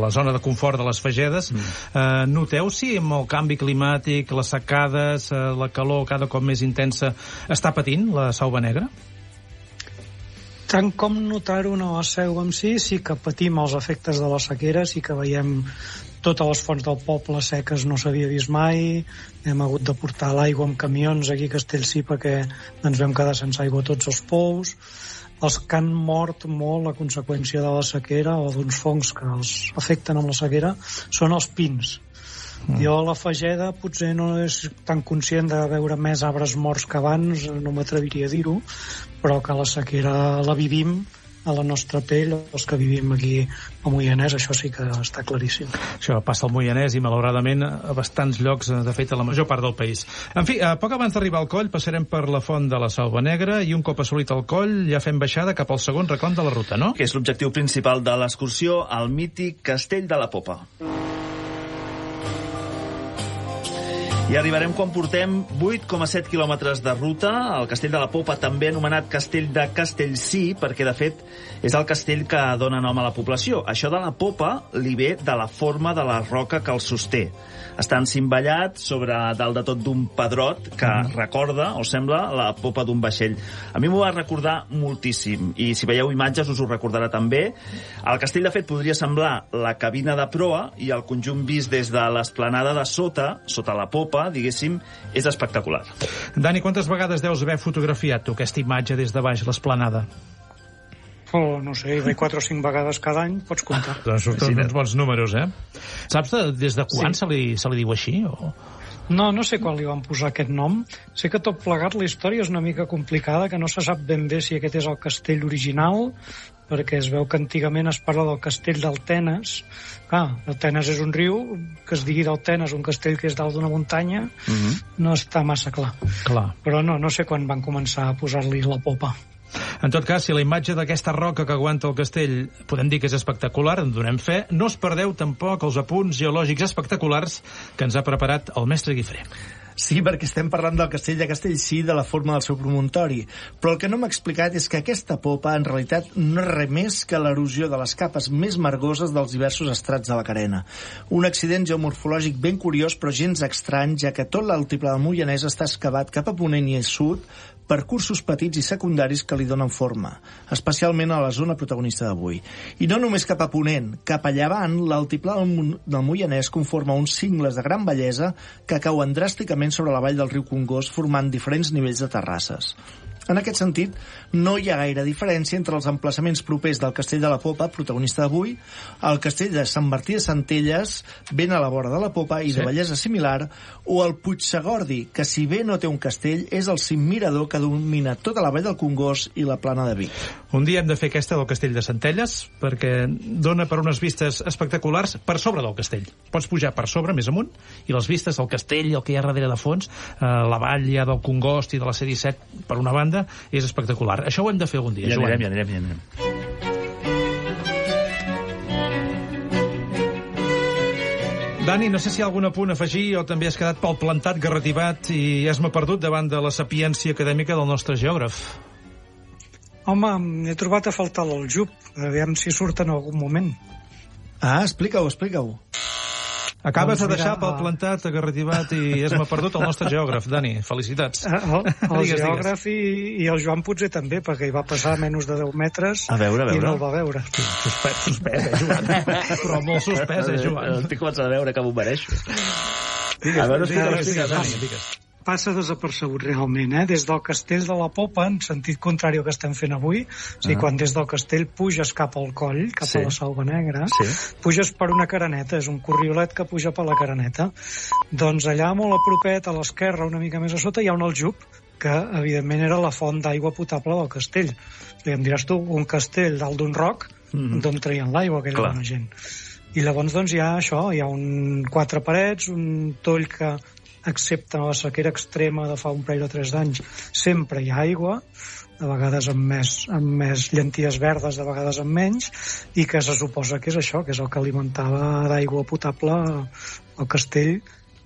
la zona de confort de les Fagedes. Noteu si amb el canvi climàtic, les secades, la calor cada cop més intensa, està patint la Selva Negra? Tant com notar-ho a la Selva en si, sí que patim els efectes de la sequera, sí que veiem totes les fonts del poble seques, no s'havia vist mai, hem hagut de portar l'aigua amb camions aquí a Castellcir perquè ens vam quedar sense aigua tots els pous. Els que han mort molt a conseqüència de la sequera o d'uns fongs que els afecten amb la sequera són els pins. Jo a la Fageda potser no és tan conscient de veure més arbres morts que abans, no m'atreviria a dir-ho, però que la sequera la vivim a la nostra pell, els que vivim aquí al Moianès, això sí que està claríssim. Això passa al Moianès i malauradament a bastants llocs, de fet a la major part del país. En fi, poc abans d'arribar al coll passarem per la font de la Selva Negra i un cop assolit el coll ja fem baixada cap al segon reclam de la ruta, no? Que és l'objectiu principal de l'excursió, al mític Castell de la Popa. I arribarem quan portem 8,7 quilòmetres de ruta al Castell de la Popa, també anomenat Castell de Castellcir, perquè, de fet, és el castell que dona nom a la població. Això de la popa li ve de la forma de la roca que el sosté. Està encimballat sobre dalt de tot d'un pedrot que recorda, o sembla, la popa d'un vaixell. A mi m'ho va recordar moltíssim, i si veieu imatges us ho recordarà també. El castell, de fet, podria semblar la cabina de proa i el conjunt vist des de l'esplanada de sota la popa, diguéssim, és espectacular. Dani, quantes vegades deus haver fotografiat tu aquesta imatge des de baix l'esplanada? No sé, 4 o 5 vegades cada any, pots comptar. Doncs surten uns bons números, eh? Saps des de quan se li diu així? No sé quan li van posar aquest nom. Sé que tot plegat la història és una mica complicada, que no se sap ben bé si aquest és el castell original, perquè es veu que antigament es parla del castell d'Altenes. Altenes és un riu, que es digui d'Altenes, un castell que és dalt d'una muntanya, no està massa clar. Però no sé quan van començar a posar-li la popa. En tot cas, si la imatge d'aquesta roca que aguanta el castell podem dir que és espectacular, en donem fe, no us perdeu tampoc els apunts geològics espectaculars que ens ha preparat el mestre Guifré. Sí, perquè estem parlant del castell de Castellcir, de la forma del seu promontori. Però el que no m'ha explicat és que aquesta popa, en realitat, no és res més que l'erosió de les capes més margoses dels diversos estrats de la carena. Un accident geomorfològic ben curiós, però gens estrany, ja que tot l'altiplà del Moianès està excavat cap a ponent i a sud per cursos petits i secundaris que li donen forma, especialment a la zona protagonista d'avui. I no només cap a ponent, cap a llevant, l'altiplà del Moianès conforma uns cingles de gran bellesa que cauen dràsticament sobre la vall del riu Congost, formant diferents nivells de terrasses. En aquest sentit, no hi ha gaire diferència entre els emplaçaments propers del Castell de la Popa, protagonista d'avui, el Castell de Sant Martí de Centelles, ben a la vora de la Popa i de bellesa similar, o el Puigsegordi, que si bé no té un castell, és el cim mirador que domina tota la vall del Congost i la plana de Vic. Un dia hem de fer aquesta del Castell de Centelles, perquè dona per unes vistes espectaculars per sobre del castell. Pots pujar per sobre, més amunt, i les vistes del castell, el que hi ha darrere de fons, la vall ja del Congost i de la C-17, per una banda, és espectacular. Això ho hem de fer algun dia, Joan. Ja anirem. Dani, no sé si hi ha algun apunt a afegir o també has quedat palplantat, garrativat i has-me perdut davant de la sapiència acadèmica del nostre geògraf. Home, he trobat a faltar l'aljub. Aviam si surt en algun moment. Explica-ho. Acabes de deixar palplantat, agarrativat i has-me perdut el nostre geògraf, Dani. Felicitats. El geògraf i el Joan potser també, perquè hi va passar a menys de 10 metres a veure. I no el va veure. Suspès, Joan? Però molt suspès, Joan? Estic començant a veure que m'ho mereixo. A veure, explica, Dani. Passa desapercebut realment, des del castell de la Popa, en sentit contrari al que estem fent avui, o sigui, quan des del castell puges cap al coll, cap a la Selva Negra, puges per una careneta, és un corriolet que puja per la careneta. Doncs allà molt a propet, a l'esquerra, una mica més a sota, hi ha un aljub, que evidentment era la font d'aigua potable del castell. I em diràs tu, un castell dalt d'un roc, d'on traien l'aigua aquella bona gent. I llavors doncs hi ha això, hi ha 4 parets, un toll que excepte la sequera extrema de fa un parell o 3 d'anys, sempre hi ha aigua, de vegades amb més llenties verdes, de vegades amb menys, i que se suposa que és això, que és el que alimentava d'aigua potable el castell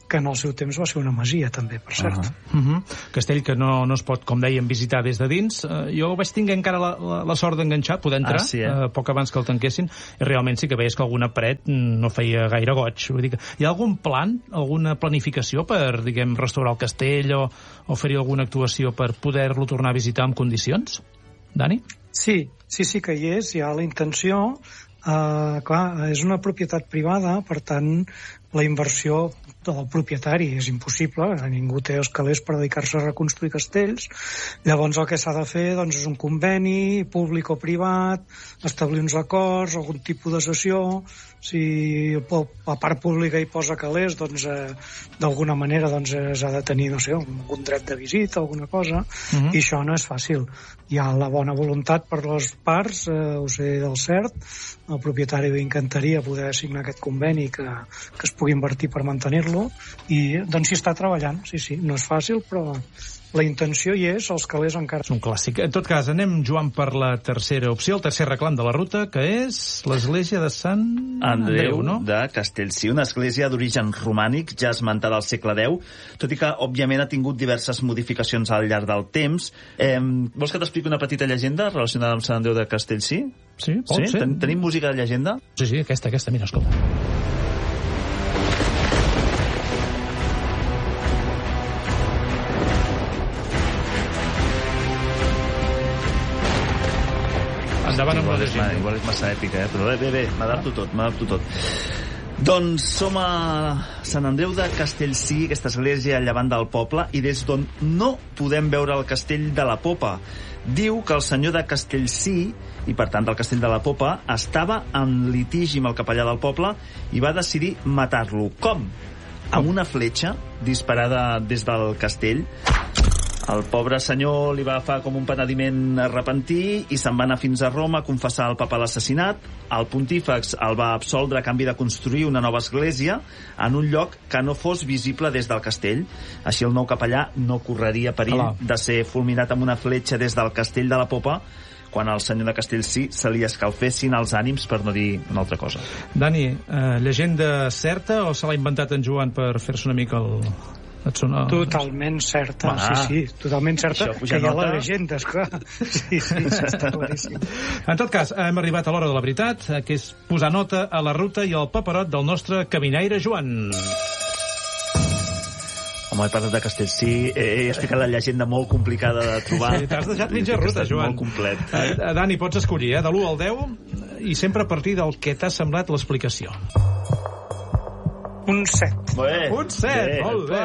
que en el seu temps va ser una masia, també, per cert. Castell que no es pot, com dèiem, visitar des de dins. Jo vaig tenir encara la sort d'enganxar, poder entrar, poc abans que el tanquessin, i realment sí que veies que alguna paret no feia gaire goig. Vull dir que hi ha algun plan, alguna planificació per, diguem, restaurar el castell o fer-hi alguna actuació per poder-lo tornar a visitar en condicions? Dani? Sí que hi és, hi ha la intenció. Clar, és una propietat privada, per tant, la inversió del propietari és impossible, ningú té els calés per dedicar-se a reconstruir castells. Llavors el que s'ha de fer és un conveni públic o privat, establir uns acords, algun tipus de cessió. Si la part pública hi posa calés, d'alguna manera s'ha de tenir, no sé, algun dret de visita, alguna cosa, i això no és fàcil. Hi ha la bona voluntat per les parts, ho sé del cert, el propietari li encantaria poder signar aquest conveni que es pugui invertir per mantenir-lo, i s'hi està treballant, sí, no és fàcil, però la intenció hi és, els calés encara... És un clàssic. En tot cas, anem, Joan, per la tercera opció, el tercer reclam de la ruta, que és l'església de Sant Andreu, no? De Castellcí, una església d'origen romànic, ja esmentada al segle X, tot i que, òbviament, ha tingut diverses modificacions al llarg del temps. Vols que t'expliqui una petita llegenda relacionada amb Sant Andreu de Castellcí? Sí, pot ser. Tenim música de llegenda? Sí, aquesta, mira, escolta. Endavant amb la llegenda. Igual és massa èpica, però bé, m'adapto tot. Doncs som a Sant Andreu de Castellcí, aquesta església a llevant del poble, i des d'on no podem veure el castell de la Popa. Diu que el senyor de Castellcí, i per tant del castell de la Popa, estava en litigi amb el capellà del poble i va decidir matar-lo. Com? Amb una fletxa disparada des del castell. El pobre senyor li va agafar com un penediment repentí i se'n va anar fins a Roma a confessar al papa l'assassinat. El pontífex el va absoldre a canvi de construir una nova església en un lloc que no fos visible des del castell. Així el nou capellà no correria perill de ser fulminat amb una fletxa des del castell de la Popa quan al senyor de Castellcí se li escalfessin els ànims, per no dir una altra cosa. Dani, llegenda certa o se l'ha inventat en Joan per fer-se una mica el... Totalment certa, sí, totalment certa, que hi ha la llegenda, esclar. Sí, està claríssim. En tot cas, hem arribat a l'hora de la veritat, que és posar nota a la ruta i al paperot del nostre caminaire Joan. Home, he parlat de Castellcí, he explicat la llegenda molt complicada de trobar. Sí, t'has deixat mitja ruta, Joan. Molt complet. Dani, pots escollir, de l'1 al 10, i sempre a partir del que t'ha semblat l'explicació. Un 7. Un 7, molt bé.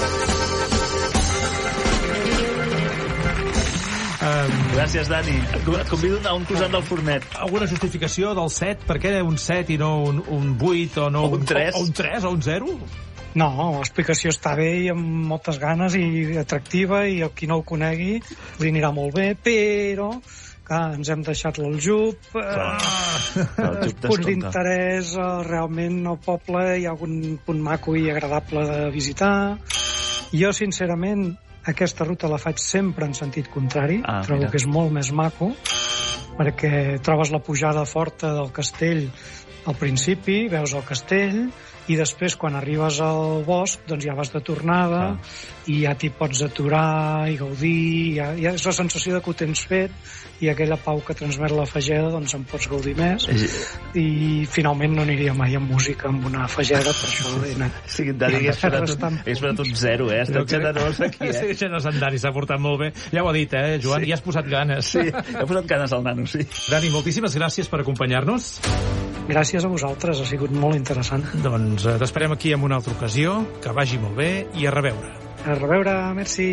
Gràcies, Dani. Et convido a un croissant del fornet. Alguna justificació del 7? Per què un 7 i no un 8 o no un 3? O un 3 o un 0? No, l'explicació està bé i amb moltes ganes i atractiva, i el qui no ho conegui li anirà molt bé, però... Clar, ens hem deixat l'aljub, punts d'interès, realment al poble hi ha algun punt maco i agradable de visitar. Jo, sincerament, aquesta ruta la faig sempre en sentit contrari, trobo que és molt més maco, perquè trobes la pujada forta del castell al principi, veus el castell, i després, quan arribes al bosc, doncs ja vas de tornada i ja t'hi pots aturar i gaudir, ja és la sensació de que ho tens fet, i aquella pau que transmet la fageda, doncs en pots gaudir més. I finalment no aniria mai amb música amb una fageda, per això he anat. Sí, Dani, és per tot 0, eh? Estem generós aquí, eh? Sí, generós, en Dani s'ha portat molt bé. Ja ho ha dit, Joan? Ja has posat ganes. Sí, ha posat ganes al nano, sí. Dani, moltíssimes gràcies per acompanyar-nos. Gràcies a vosaltres, ha sigut molt interessant. Doncs t'esperem aquí en una altra ocasió, que vagi molt bé i a reveure. A reveure, merci.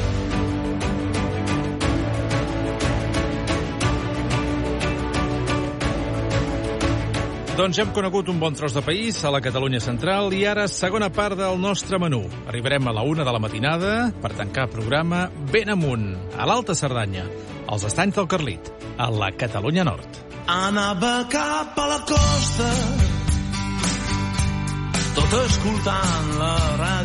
Doncs ja hem conegut un bon tros de país a la Catalunya central i ara segona part del nostre menú. Arribarem a la 1 de la matinada per tancar programa ben amunt, a l'Alta Cerdanya, als estanys del Carlit, a la Catalunya Nord. Anava cap a la costa, tot escoltant la ràdio.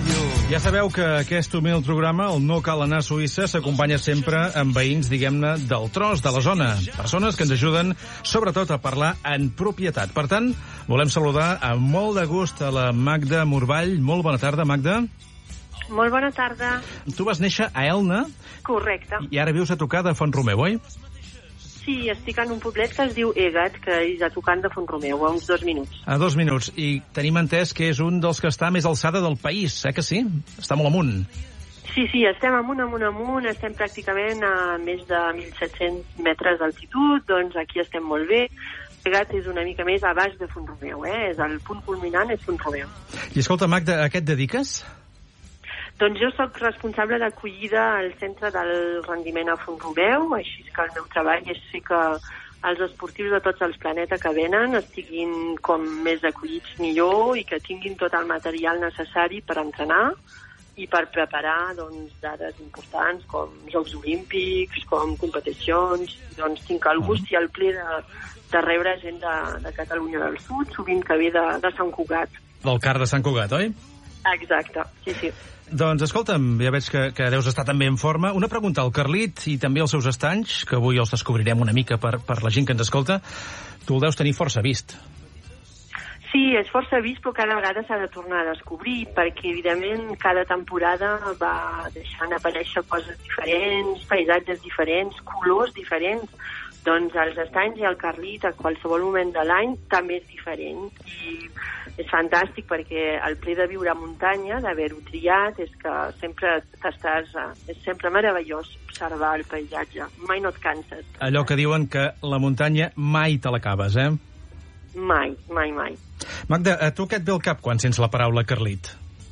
Ja sabeu que aquest humil programa, el No cal anar a Suïssa, s'acompanya sempre amb veïns, diguem-ne, del tros, de la zona. Persones que ens ajuden, sobretot, a parlar en propietat. Per tant, volem saludar amb molt de gust a la Magda Morvall. Molt bona tarda, Magda. Molt bona tarda. Tu vas néixer a Elna. Correcte. I ara vius a tocar de Font-romeu, oi? Sí, estic en un poblet que es diu Egat, que és a tocant de Font-romeu, a uns 2 minuts. A 2 minuts. I tenim entès que és un dels que està més alçada del país, que sí? Està molt amunt. Sí, estem amunt, estem pràcticament a més de 1.700 metres d'altitud, doncs aquí estem molt bé. Egat és una mica més a baix de Font-romeu, és el punt culminant, és Font-romeu. I escolta, Magda, a què et dediques? Doncs jo sóc responsable d'acollida al centre del rendiment a Font-romeu, així que el meu treball és fer que els esportius de tots els planetes que venen estiguin com més acollits millor i que tinguin tot el material necessari per entrenar i per preparar doncs, dades importants com Jocs Olímpics, com competicions. Doncs tinc el gust i el ple de rebre gent de Catalunya del Sud, sovint que ve de Sant Cugat. Del CAR de Sant Cugat, oi? Exacte, sí. Doncs escolta'm, ja veig que deus estar també en forma. Una pregunta, el Carlit i també els seus estanys, que avui els descobrirem una mica per la gent que ens escolta, tu el deus tenir força vist. Sí, és força vist, però cada vegada s'ha de tornar a descobrir, perquè, evidentment, cada temporada va deixant aparèixer coses diferents, paisatges diferents, colors diferents. Doncs els estanys i el Carlit a qualsevol moment de l'any també és diferent. I és fantàstic perquè el ple de viure a muntanya, d'haver-ho triat, és que sempre és sempre meravellós observar el paisatge. Mai no et canses. Allò que diuen que la muntanya mai te l'acabes, eh? Mai. Magda, a tu què et ve al cap quan sents la paraula Carlit?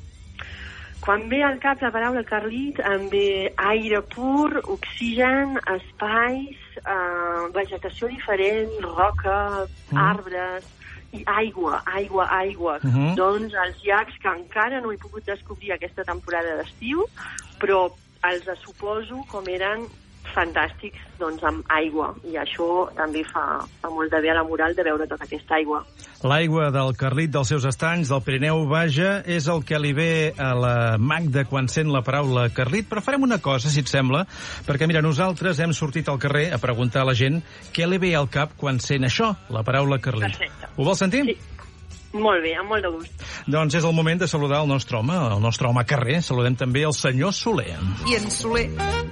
Quan ve al cap la paraula Carlit, em ve aire pur, oxigen, espais, vegetació diferent, roca, arbres i aigua. Doncs els llacs que encara no he pogut descobrir aquesta temporada d'estiu, però els suposo com eren fantàstics, doncs, amb aigua. I això també fa molt de bé a la moral de veure tota aquesta aigua. L'aigua del Carlit, dels seus estanys, del Pirineu, vaja, és el que li ve a la Magda quan sent la paraula Carlit. Però farem una cosa, si et sembla, perquè, mira, nosaltres hem sortit al carrer a preguntar a la gent què li ve al cap quan sent això, la paraula Carlit. Perfecte. Ho vols sentir? Sí. Molt bé, amb molt de gust. Doncs és el moment de saludar el nostre home carrer. Saludem també el senyor Soler. I en Soler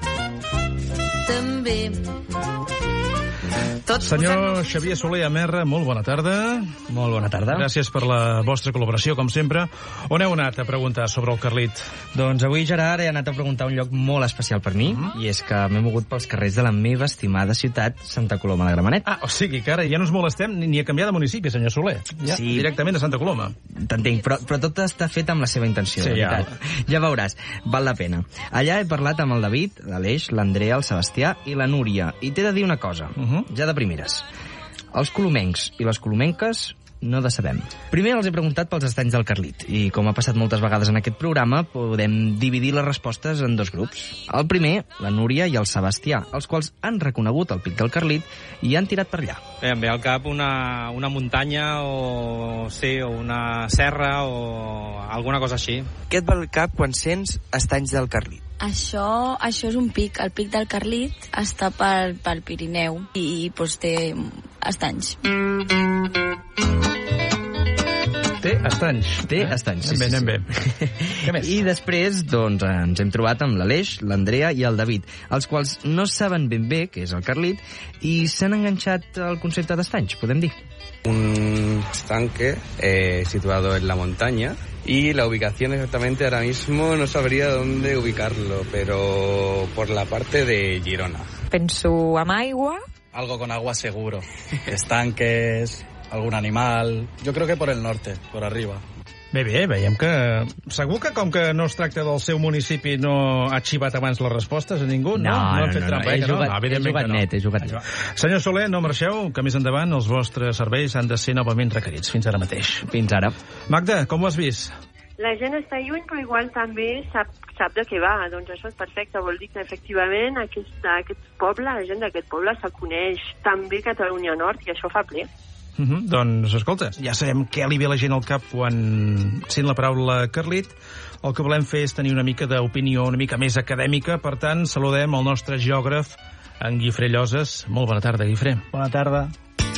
també. Senyor Xavier Soler Amerra, molt bona tarda. Molt bona tarda. Gràcies per la vostra col·laboració, com sempre. On heu anat a preguntar sobre el Carlit? Doncs avui, Gerard, he anat a preguntar un lloc molt especial per mi, i és que m'he mogut pels carrers de la meva estimada ciutat, Santa Coloma de Gramenet. O sigui que ara ja no ens molestem ni a canviar de municipi, senyor Soler. Ja, sí. Directament a Santa Coloma. T'entenc, però tot està fet amb la seva intenció, sí, de veritat. Ja veuràs, val la pena. Allà he parlat amb el David, l'Aleix, l'Andrea, el Sebastià i la Núria, i t'he de dir una cosa, ja de primeres. Els colomencs i les colomenques no de sabem. Primer els he preguntat pels estanys del Carlit, i com ha passat moltes vegades en aquest programa, podem dividir les respostes en dos grups. El primer, la Núria i el Sebastià, els quals han reconegut el pic del Carlit i han tirat per allà. Em ve al cap una muntanya o una serra o alguna cosa així. Què et va al cap quan sents estanys del Carlit? Això és un pic. El pic del Carlit està pel Pirineu i doncs, té estanys. Té estanys. Té estanys, sí. Anem bé. Què més? I després, doncs, ens hem trobat amb l'Aleix, l'Andrea i el David, els quals no saben ben bé què és el Carlit i s'han enganxat al concepte d'estanys, podem dir. Un estanque situado en la montaña y la ubicación exactamente ahora mismo no sabría dónde ubicarlo, pero por la parte de Girona. Penso amb aigua. Algo con agua seguro. Estanques, algún animal. Yo creo que por el norte, por arriba. Bé, veiem que... Segur que com que no es tracta del seu municipi no ha xivat abans les respostes a ningú? No, he jugat net. Senyor Soler, no marxeu, que més endavant els vostres serveis han de ser novament requerits. Fins ara mateix. Fins ara. Magda, com ho has vist? La gent està lluny, però igual també sap de què va. Doncs això és perfecte. Vol dir que, efectivament, aquest poble, la gent d'aquest poble, se coneix també Catalunya Nord, i això fa ple. Doncs, escolta, ja sabem què li ve a la gent al cap quan sent la paraula Carlit. El que volem fer és tenir una mica d'opinió, una mica més acadèmica. Per tant, saludem el nostre geògraf, en Guifré Lloses. Molt bona tarda, Guifré. Bona tarda.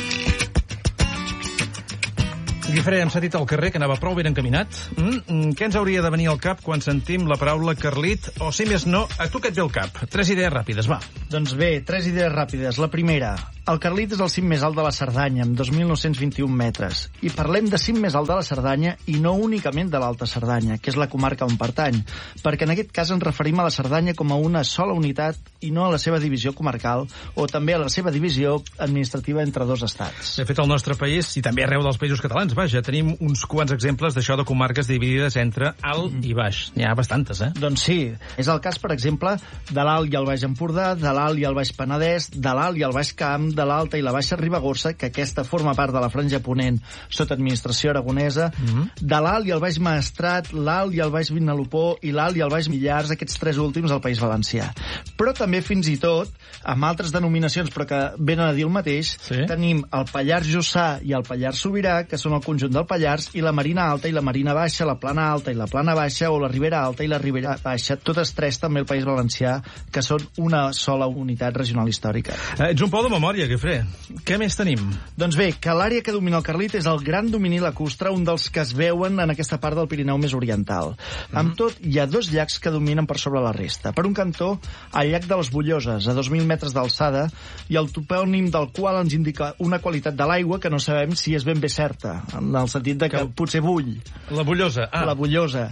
Guifré, hem sentit al carrer que anava prou ben encaminat. Què ens hauria de venir al cap quan sentim la paraula Carlit? O, si més no, a tu què et ve al cap? 3 idees ràpides, va. Doncs bé, 3 idees ràpides. La primera, el Carlit és el cim més alt de la Cerdanya, amb 2.921 metres. I parlem de cim més alt de la Cerdanya i no únicament de l'Alta Cerdanya, que és la comarca on pertany, perquè en aquest cas ens referim a la Cerdanya com a una sola unitat i no a la seva divisió comarcal o també a la seva divisió administrativa entre 2 estats. De fet, al nostre país, i també arreu dels països catalans, vaja, tenim uns quants exemples d'això de comarques dividides entre alt i baix. N'hi ha bastantes, eh? Doncs sí. És el cas, per exemple, de l'Alt i el Baix Empordà, de l'Alt i el Baix Penedès, de l'Alt i el Baix Camp, de l'Alta i la Baixa Ribagorça, que aquesta forma part de la franja ponent sota administració aragonesa, de l'Alt i el Baix Maestrat, l'Alt i el Baix Vinalopó i l'Alt i el Baix Millars, aquests 3 últims al País Valencià. Però també, fins i tot, amb altres denominacions, però que venen a dir el mateix, tenim el Pallars Jussà i el Pallars Sobirà, que són el conjunt del Pallars, i la Marina Alta i la Marina Baixa, la Plana Alta i la Plana Baixa, o la Ribera Alta i la Ribera Baixa, totes 3 també al País Valencià, que són una sola unitat regional històrica. Ets un pou de memòria, Guifré. Què més tenim? Doncs bé, que l'àrea que domina el Carlit és el gran domini lacustre, un dels que es veuen en aquesta part del Pirineu més oriental. Amb tot, hi ha 2 llacs que dominen per sobre la resta. Per un cantó, el llac de les Bulloses, a 2.000 metres d'alçada, i el topònim del qual ens indica una qualitat de l'aigua que no sabem si és ben bé certa, en el sentit de que potser bull. La Bullosa. La Bullosa.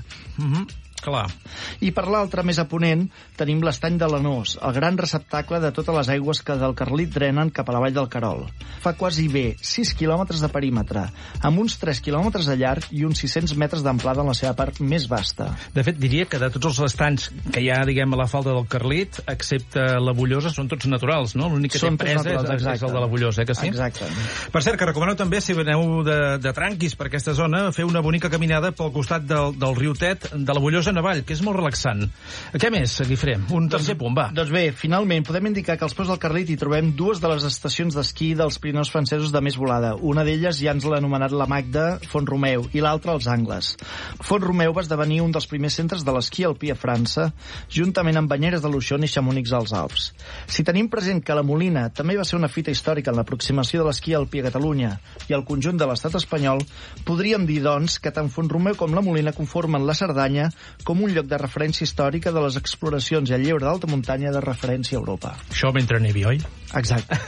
Clar. I per l'altre, més a ponent, tenim l'estany de l'Anós, el gran receptacle de totes les aigües que del Carlit drenen cap a la vall del Querol. Fa quasi bé 6 quilòmetres de perímetre, amb uns 3 quilòmetres de llarg i uns 600 metres d'amplada en la seva part més vasta. De fet, diria que de tots els estanys que hi ha, diguem, a la falda del Carlit, excepte la Bullosa, són tots naturals, no? L'únic que té presa és el de la Bullosa, que sí? Exacte. Per cert, que recomaneu també, si veneu de tranquis per aquesta zona, fer una bonica caminada pel costat del riu Tet, de la Bullosa avall, que és molt relaxant. Què més, Guifré? Un tercer punt, va. Doncs bé, finalment, podem indicar que als peus del Carlit hi trobem 2 de les estacions d'esquí dels Pirineus francesos de més volada. Una d'elles ja ens l'ha anomenat la Magda, Font-romeu, i l'altra els Angles. Font-romeu va esdevenir un dels primers centres de l'esquí alpí a França, juntament amb Banyeres de Luixón i Chamonix als Alps. Si tenim present que la Molina també va ser una fita històrica en l'aproximació de l'esquí alpí a Catalunya i al conjunt de l'estat espanyol, podríem dir, doncs, que tant Font-romeu com la Molina conformen la Cerdanya com un lloc de referència històrica de les exploracions i el lleure d'alta muntanya de referència a Europa. Això mentre nevi, oi? Exacte.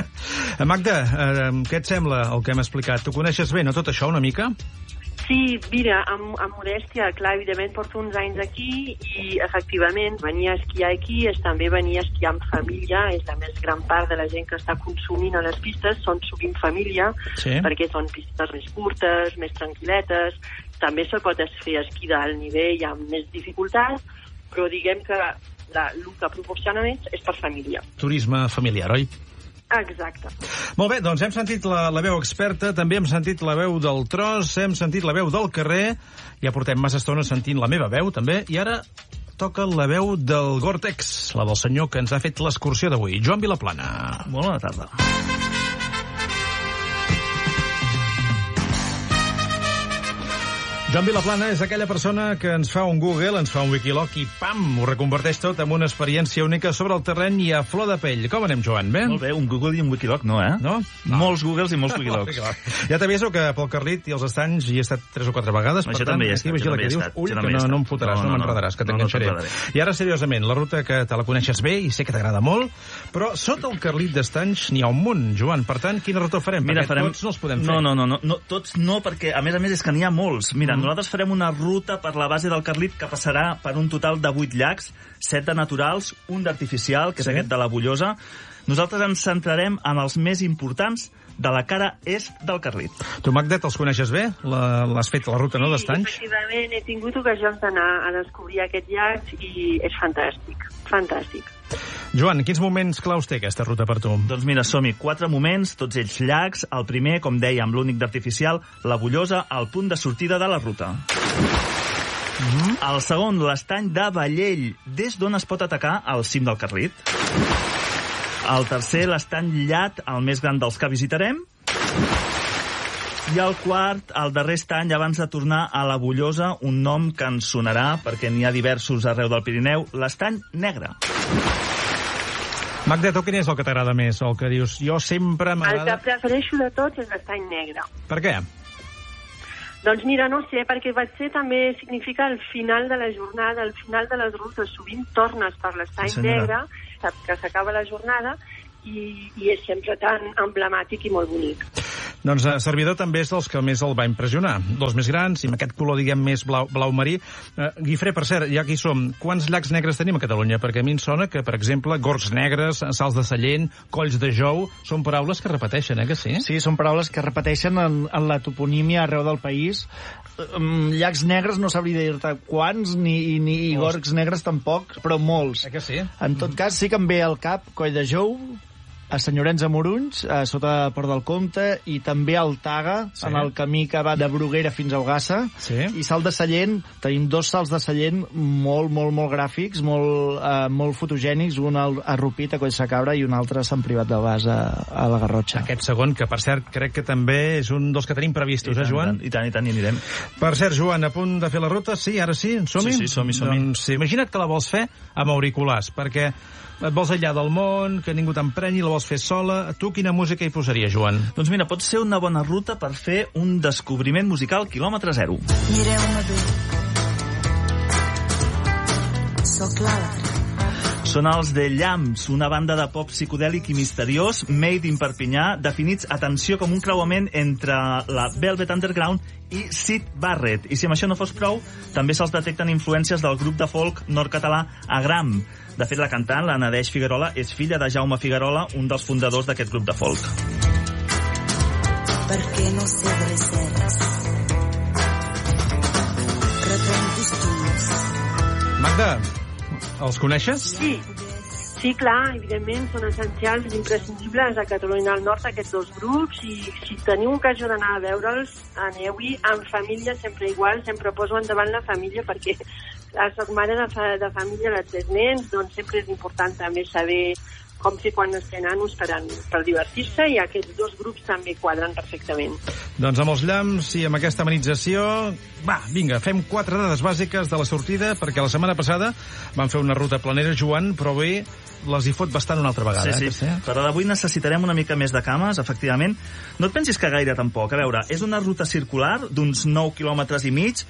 Magda, què et sembla el que hem explicat? Tu coneixes bé, no, tot això, una mica? Sí, mira, amb modèstia, clar, evidentment porto uns anys aquí i, efectivament, venir a esquiar aquí és també venir a esquiar amb família, és la més gran part de la gent que està consumint a les pistes, són sovint família, perquè són pistes més curtes, més tranquil·letes, també se pot fer esquí d'alt nivell amb més dificultat, però diguem que el que proporciona més és per família. Turisme familiar, oi? Exacte. Molt bé, doncs hem sentit la veu experta, també hem sentit la veu del tros, hem sentit la veu del carrer, ja portem massa estona sentint la meva veu, també, i ara toca la veu del Gore-Tex, la del senyor que ens ha fet l'excursió d'avui, Joan Vilaplana. Bona tarda. Joan Vilaplana és aquella persona que ens fa un Google, ens fa un Wikiloc i pam, ho reconverteix tot en una experiència única sobre el terreny i a flor de pell. Com anem, Joan? Bé? Molt bé, un Google i un Wikiloc no, eh? No? Molts Googles i molts Wikilocs. Ja t'aviso que pel Carlit i els estanys hi he estat 3 o 4 vegades, per tant, aquí vigila que dius, ull, que no em fotràs, no m'enredaràs, que t'enganxaré. I ara, seriosament, la ruta que te la coneixes bé i sé que t'agrada molt, però sota el Carlit d'estanys n'hi ha un munt, Joan. Per tant, quina ruta farem? Perquè tots no els podem fer. No, tots no, perquè a més és que n'hi ha molts. Mira, nosaltres farem una ruta per la base del Carlit que passarà per un total de 8 llacs, 7 de naturals, un d'artificial, que és aquest de la Bullosa. Nosaltres ens centrarem en els més importants de la cara est del Carlit. Tu, Magda, te'ls coneixes bé? L'has fet la ruta, no, d'estanys? Sí, efectivament, he tingut ocasions d'anar a descobrir aquests llacs i és fantàstic, fantàstic. Joan, quins moments claus té aquesta ruta per tu? Doncs mira, som-hi 4 moments, tots ells llacs. El primer, com deia, amb l'únic d'artificial, la Bullosa, al punt de sortida de la ruta. El segon, l'estany de Vallell, des d'on es pot atacar al cim del Carlit. El tercer, l'estany Llat, el més gran dels que visitarem. I el quart, el darrer estany, abans de tornar a la Bullosa, un nom que ens sonarà, perquè n'hi ha diversos arreu del Pirineu, l'Estany Negre. Magda, tu quin és el que t'agrada més? El que dius, jo sempre m'agrada... El que prefereixo de tots és l'Estany Negre. Per què? Doncs mira, no sé, perquè també significa el final de la jornada, el final de les rutes. Sovint tornes per l'Estany Negre, saps que s'acaba la jornada, i és sempre tan emblemàtic i molt bonic. Doncs Servidor també és dels que més el va impressionar. Dels més grans, i amb aquest color, diguem, més blau marí. Guifré, per cert, ja que hi som, quants llacs negres tenim a Catalunya? Perquè a mi em sona que, per exemple, gorgs negres, salts de Sallent, colls de jou, són paraules que repeteixen, que sí? Sí, són paraules que repeteixen en la toponímia arreu del país. Llacs negres no sabria dir-te quants, ni gorgs negres tampoc, però molts. Que sí? En tot cas, sí que em ve al cap Coll de Jou, a Sant Llorenç de Morunys, sota Port del Comte, i també al Taga, en el camí que va de Bruguera fins a Ogassa, i Salt de Sallent, tenim dos salts de Sallent molt gràfics, molt fotogènics, un a Rupit, a Collsacabra, i un altre a Sant Privat del Bas, a la Garrotxa. Aquest segon, que per cert crec que també és un dels que tenim previstos, Joan? I tant, hi anirem. Per cert, Joan, a punt de fer la ruta? Sí, ara sí? Som-hi? Sí, som-hi. Doncs imagina't que la vols fer amb auriculars, perquè et vols aïllar del món, que ningú t'emprenyi, la vols fer sola. Tu quina música hi posaries, Joan? Doncs mira, pot ser una bona ruta per fer un descobriment musical quilòmetre zero. Mireu-me bé. Soc l'Altre. Són els The Llamps, una banda de pop psicodèlic i misteriós, made in Perpinyà, definits, atenció, com un creuament entre la Velvet Underground i Syd Barrett. I si amb això no fos prou, també se'ls detecten influències del grup de folk nord-català Agram. De fet, la cantant, la Nadège Figuerola, és filla de Jaume Figuerola, un dels fundadors d'aquest grup de folk. Perquè no sé res. Retrons costums. Magda, els coneixes? Sí, clar, evidentment, són essencials i imprescindibles a Catalunya del Nord, aquests dos grups, i si teniu ocasió d'anar a veure'ls, aneu-hi en família, sempre igual, sempre poso endavant la família, perquè soc mare de família de 3 nens, doncs sempre és important també saber com fer quan es té nanos per divertir-se, i aquests dos grups també quadren perfectament. Doncs amb els Llamps i amb aquesta amenització, vinga, fem 4 dades bàsiques de la sortida, perquè la setmana passada van fer una ruta planera, Joan, però avui les hi fot bastant una altra vegada. Sí. Però d'avui necessitarem una mica més de cames, efectivament. No et pensis que gaire tampoc. A veure, és una ruta circular d'uns 9 quilòmetres i mig,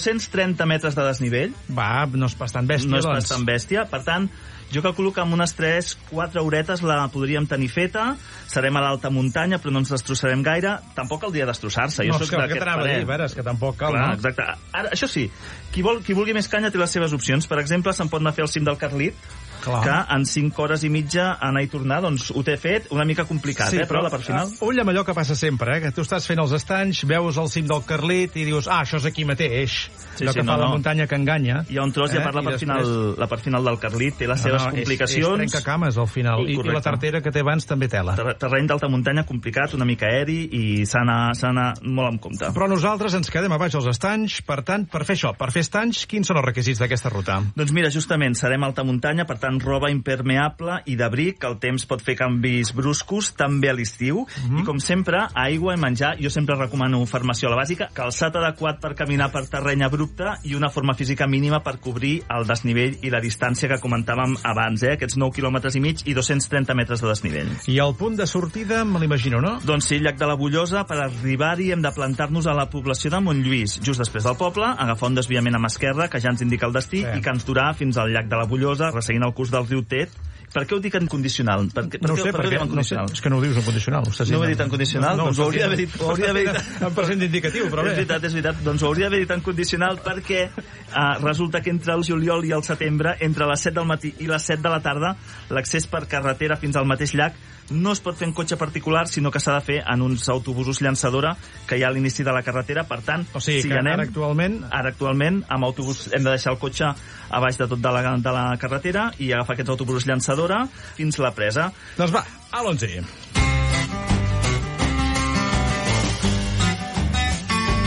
230 metres de desnivell. No és bastant bèstia, No és bastant bèstia, per tant, jo calculo que amb unes 3-4 horetes la podríem tenir feta. Serem a l'alta muntanya, però no ens destrossarem gaire. Tampoc caldria destrossar-se. No, és que t'anava a dir, és que tampoc cal. Clar, exacte. Ara, això sí, qui vulgui més canya té les seves opcions. Per exemple, se'n pot anar a fer el cim del Carlit, que en 5 hores i mitja anar i tornar, doncs ho té fet, una mica complicat, però la part final... Ull amb allò que passa sempre, que tu estàs fent els estanys, veus el cim del Carlit i dius, això és aquí mateix. Allò que fa la muntanya que enganya. Hi ha un tros, i a part la part final del Carlit té les seves complicacions. És trencacames al final, i la tartera que té abans també tela. Terreny d'alta muntanya complicat, una mica aeri, i s'ha d'anar molt en compte. Però nosaltres ens quedem a baix als estanys, per tant, per fer això, per fer estanys, quins són els requisits d'aquesta ruta? Doncs mira, justament, serem alta muntanya, per tant, roba impermeable i d'abric, el temps pot fer canvis bruscos, també a l'estiu, i com sempre, aigua i menjar. Jo sempre recomano farmaciola bàsica, calçat adequat per caminar per terreny abrupte i una forma física mínima per cobrir el desnivell i la distància que comentàvem abans, aquests 9 quilòmetres i mig i 230 metres de desnivell. I el punt de sortida, me l'imagino, no? Doncs sí, llac de la Bullosa. Per arribar-hi hem de plantar-nos a la població de Montlluís, just després del poble, agafar un desviament a mà esquerra, que ja ens indica el destí, i que ens durà fins al llac de la Bullosa, resseguint el curs del riu Tet. Per què ho dic en condicional? No sé, és que no ho dius en condicional. No ho he dit en condicional? Doncs ho hauria d'haver dit... En present indicatiu, però bé. És veritat. Doncs ho hauria d'haver dit en condicional perquè resulta que entre el juliol i el setembre, entre les 7 del matí i les 7 de la tarda, l'accés per carretera fins al mateix llac no es pot fer en cotxe particular, sinó que s'ha de fer en uns autobusos llançadora que hi ha a l'inici de la carretera. Per tant, si anem... Ara actualment, amb autobús hem de deixar el cotxe a baix de tot de la carretera i agafar aquests autobusos llançadora fins la presa. Doncs va, a l'11.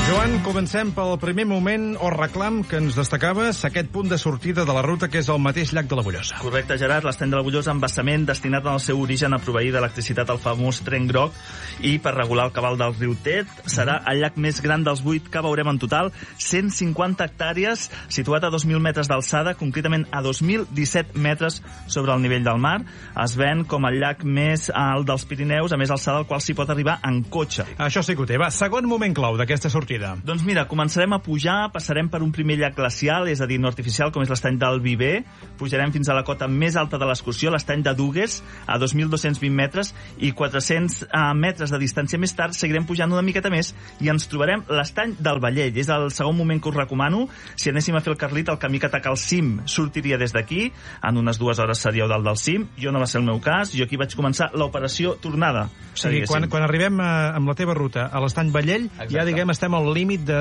Joan, comencem pel primer moment o reclam que ens destacaves, aquest punt de sortida de la ruta que és el mateix llac de la Bullosa. Correcte, Gerard, l'estany de la Bullosa, embassament destinat en el seu origen a proveir d'electricitat al famós tren groc i per regular el cabal del riu Tet. Serà el llac més gran dels 8 que veurem en total, 150 hectàrees, situat a 2.000 metres d'alçada, concretament a 2.017 metres sobre el nivell del mar. Es ven com el llac més alt dels Pirineus, a més alçada al qual s'hi pot arribar en cotxe. Això sí que ho té. Va, segon moment clau d'aquesta sortida. Doncs mira, començarem a pujar, passarem per un primer llac glacial, és a dir, no artificial, com és l'estany del Viver, pujarem fins a la cota més alta de l'excursió, l'estany de Dugues, a 2.220 metres, i 400 metres de distància més tard seguirem pujant una miqueta més i ens trobarem l'estany del Vallell. És el segon moment que us recomano. Si anéssim a fer el Carlit, el camí que ataca el cim sortiria des d'aquí, en unes 2 hores seríeu dalt del cim. Jo no va ser el meu cas, jo aquí vaig començar l'operació tornada. O sigui, quan arribem amb la teva ruta a l'estany Vallell, ja diguem, estem al límit de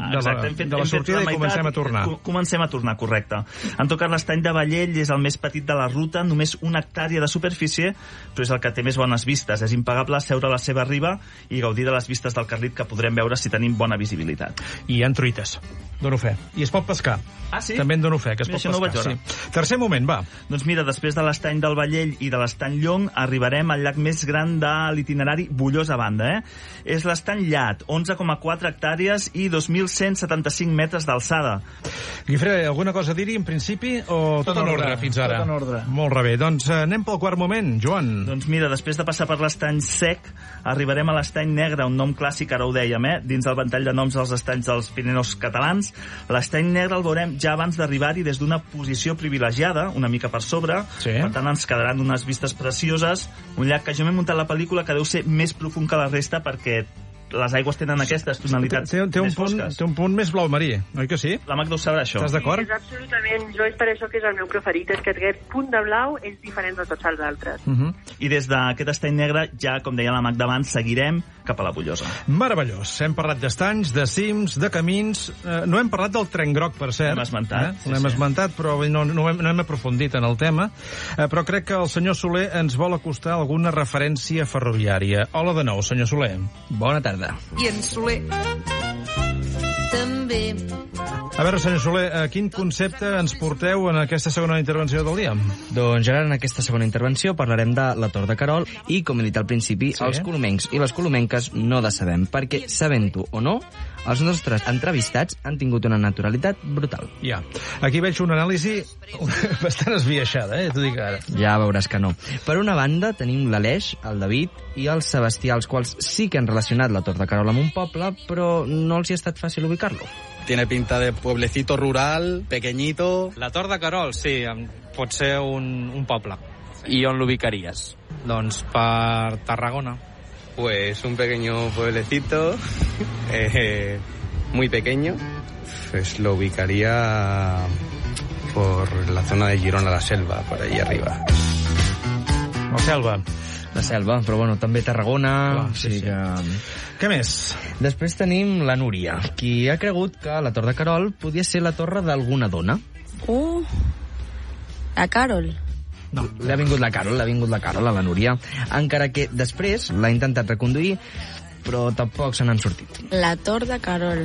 la sortida i comencem a tornar. Comencem a tornar, correcte. En tot cas, l'estany de Vallell és el més petit de la ruta, només 1 hectàrea de superfície, però és el que té més bones vistes. És impagable seure a la seva riba i gaudir de les vistes del Carlit que podrem veure si tenim bona visibilitat. I hi ha truites, dono fe. I es pot pescar. Ah, sí? També en dono fe, que es pot pescar. No ho vaig veure. Sí. Tercer moment, va. Doncs mira, després de l'estany del Vallell i de l'estany Llong, arribarem al llac més gran de l'itinerari Bullosa Banda. És l'estany Llat, 11,4 hectàrees i 2.175 metres d'alçada. Guifré, alguna cosa a dir-hi en principi o tot en ordre fins ara? Tot en ordre. Molt bé, doncs anem pel quart moment, Joan. Doncs mira, després de passar per l'estany Sec, arribarem a l'estany Negre, un nom clàssic, ara ho dèiem, dins el ventall de noms dels estanys dels Pirineus catalans. L'estany Negre el veurem ja abans d'arribar-hi des d'una posició privilegiada, una mica per sobre, per tant ens quedaran unes vistes precioses, un llac que jo m'he muntat la pel·lícula que deu ser més profund que la resta perquè les aigües tenen aquestes tonalitats més fosques. Té un punt més blau marí, oi que sí? La Magda ho sabrà, això. Estàs d'acord? Sí, és absolutament. Jo és per això que és el meu preferit, és que aquest punt de blau és diferent de tots els altres. I des d'aquest estany negre, ja, com deia la Magda abans, seguirem cap a la Bullosa. Meravellós. Hem parlat d'estanys, de cims, de camins. No hem parlat del tren groc, per cert. L'hem esmentat. L'hem esmentat, però no hem aprofundit en el tema. Però crec que el senyor Soler ens vol acostar alguna referència ferroviària. Hola de nou, senyor Soler. Bona tarda. I en Soler també. A veure, senyor Soler, quin concepte ens porteu en aquesta segona intervenció del dia? Doncs ara, en aquesta segona intervenció, parlarem de la Tor de Querol i, com he dit al principi, els colomencs i les colomenques no decebem, perquè, sabent-ho o no, els nostres entrevistats han tingut una naturalitat brutal. Ja. Aquí veig una anàlisi bastant esbiaixada, t'ho dic ara. Ja veuràs que no. Per una banda, tenim l'Aleix, el David i el Sebastià, els quals sí que han relacionat la Tor de Querol amb un poble, però no els hi ha estat fàcil ubicar-lo. Tiene pinta de pueblecito rural, pequeñito. La Tor de Querol, sí, pot ser un poble. I on l'ubicaries? Doncs per Tarragona. Pues un pequeño pueblecito, muy pequeño, pues lo ubicaría por la zona de Girona, la Selva, por allí arriba. La Selva. La Selva, però bueno, també Tarragona... Clar, sí. Què més? Després tenim la Núria, qui ha cregut que la Tor de Querol podia ser la torre d'alguna dona. La Carol. No, l'ha vingut la Carol a la Núria, encara que després l'ha intentat reconduir, però tampoc se n'han sortit. La Tor de Querol.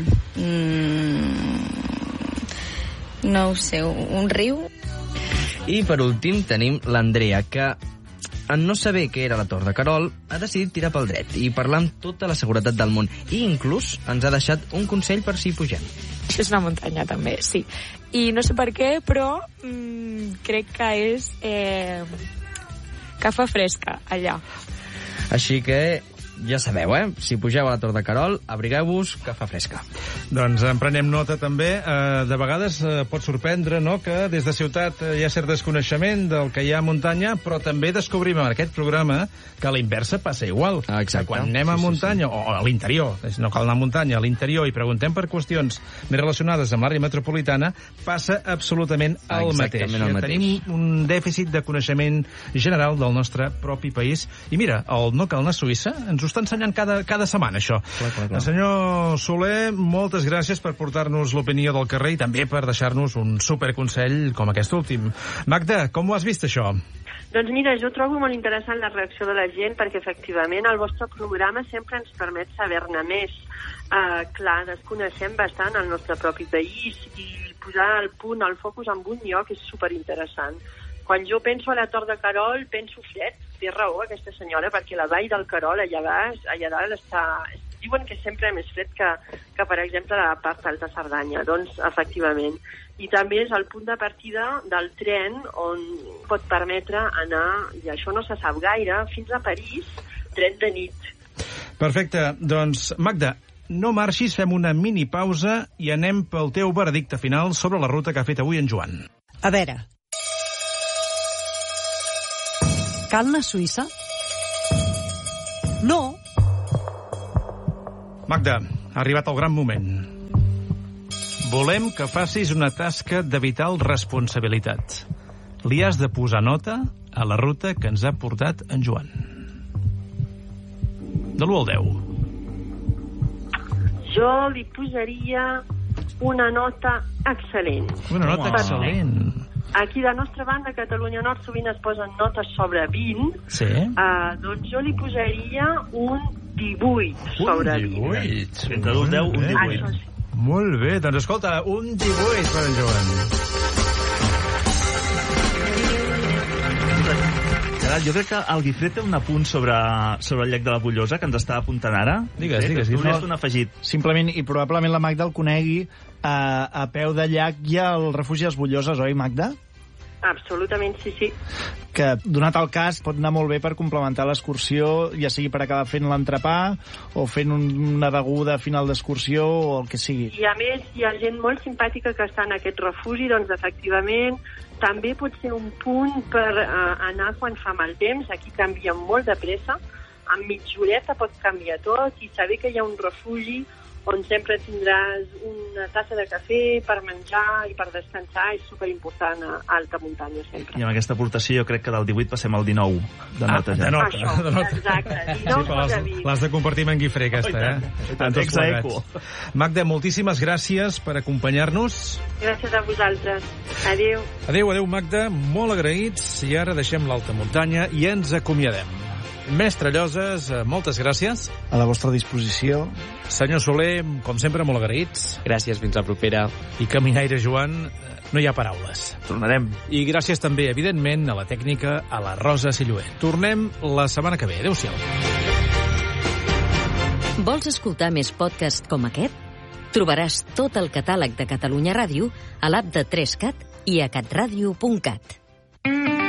No ho sé, un riu? I per últim tenim l'Andrea, que en no saber què era la Tor de Querol, ha decidit tirar pel dret i parlar amb tota la seguretat del món. I inclús ens ha deixat un consell per si hi pugem. Això és una muntanya, també, sí. I no sé per què, però crec que és que fa fresca, allà. Així que ja sabeu, si pugeu a la Tor de Querol, abrigueu-vos, que fa fresca. Doncs en prenem nota també. De vegades pot sorprendre, no?, que des de ciutat hi ha cert desconeixement del que hi ha a muntanya, però també descobrim en aquest programa que a l'inversa passa igual. Exacte. Quan anem a muntanya, o a l'interior, no cal anar a muntanya, a l'interior, i preguntem per qüestions més relacionades amb l'àrea metropolitana, passa absolutament el mateix. Tenim un dèficit de coneixement general del nostre propi país. I mira, el No cal anar a Suïssa ens ho està ensenyant cada setmana, això. Clar. Senyor Soler, moltes gràcies per portar-nos l'opinió del carrer i també per deixar-nos un superconsell com aquest últim. Magda, com ho has vist, això? Doncs mira, jo trobo molt interessant la reacció de la gent perquè efectivament el vostre programa sempre ens permet saber-ne més. Clar, desconeixem bastant el nostre propi país i posar el punt, el focus en un lloc és superinteressant. Quan jo penso a la Tor de Querol, penso fred, té raó aquesta senyora, perquè la vall del Querol allà dalt està... Diuen que sempre és més fred que, per exemple, la part alta de Cerdanya. Doncs, efectivament. I també és el punt de partida del tren on pot permetre anar, i això no se sap gaire, fins a París, tren de nit. Perfecte. Doncs, Magda, no marxis, fem una mini pausa i anem pel teu veredicte final sobre la ruta que ha fet avui en Joan. A veure. Cal anar a Suïssa? No. Magda, ha arribat el gran moment. Volem que facis una tasca de vital responsabilitat. Li has de posar nota a la ruta que ens ha portat en Joan. De l'1 al 10. Jo li posaria una nota excel·lent. Una nota excel·lent. Aquí, de la nostra banda, a Catalunya Nord, sovint es posen notes sobre 20. Sí. Doncs jo li posaria un 18 sobre 20. Entre l'1 i el 10, un 18. Sí. Molt bé, doncs escolta, un 18 per en Joan. Gerard, jo crec que el Guifré té un apunt sobre el llac de la Bullosa que ens està apuntant ara. Digues. Només un afegit. Simplement, i probablement la Magda el conegui, a peu de llac hi ha el refugi de les Bulloses, oi, Magda? Absolutament, sí. Que, donat el cas, pot anar molt bé per complementar l'excursió, ja sigui per acabar fent l'entrepà o fent una beguda a final d'excursió o el que sigui. I a més, hi ha gent molt simpàtica que està en aquest refugi, doncs efectivament també pot ser un punt per anar quan fa mal temps. Aquí canvia molt de pressa, amb mitja horeta pot canviar tot, i saber que hi ha un refugi on sempre tindràs una tassa de cafè per menjar i per descansar és superimportant a alta muntanya sempre. I amb aquesta aportació jo crec que del 18 passem al 19 de nota. De nota. Exacte. Sí, l'has de compartir amb en Guifré, aquesta, Eco. Magda, moltíssimes gràcies per acompanyar-nos. Gràcies a vosaltres. Adéu. Adéu, Magda, molt agraïts, i ara deixem l'alta muntanya i ens acomiadem. Mestre Lloses, moltes gràcies. A la vostra disposició. Senyor Soler, com sempre, molt agraïts. Gràcies, fins la propera. I caminaire Joan, no hi ha paraules. Tornarem. I gràcies també, evidentment, a la tècnica, a la Rosa Silluet. Tornem la setmana que ve. Adéu-siau. Vols escoltar més podcasts com aquest? Trobaràs tot el catàleg de Catalunya Ràdio a l'app de 3CAT i a catradio.cat.